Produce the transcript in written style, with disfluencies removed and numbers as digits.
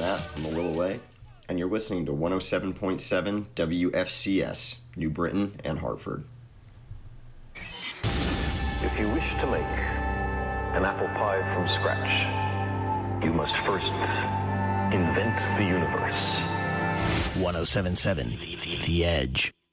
Matt from a little away, and you're listening to 107.7 WFCS, New Britain and Hartford. If you wish to make an apple pie from scratch, you must first invent the universe. 107.7 The Edge.